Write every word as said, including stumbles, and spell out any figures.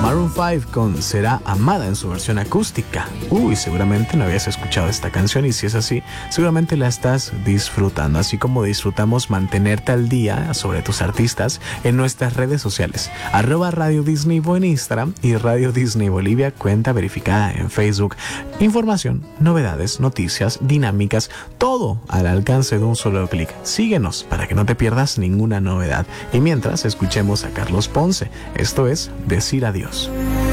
Maroon cinco con Será Amada en su versión acústica. Uy, seguramente no habías escuchado esta canción, y si es así, seguramente la estás disfrutando, así como disfrutamos mantenerte al día sobre tus artistas en nuestras redes sociales. Arroba Radio Disney Bo en Instagram y Radio Disney Bolivia, cuenta verificada en Facebook. Información, novedades, noticias, dinámicas, todo al alcance de un solo clic. Síguenos para que no te pierdas ninguna novedad. Y mientras, escuchemos a Carlos Ponce. Esto es Decir Adiós.